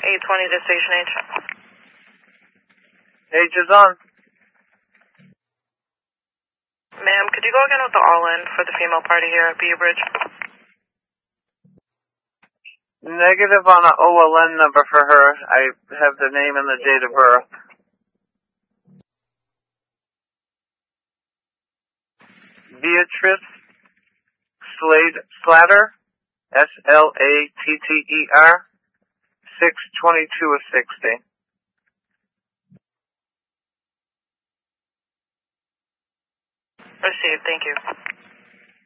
820 to Station H. H is on. Ma'am, could you go again with the all-in for the female party here at Bea Bridge? Negative on an OLN number for her. I have the name and the date of birth. Beatrice Slatter, Slatter, 622 of 60. Received, thank you.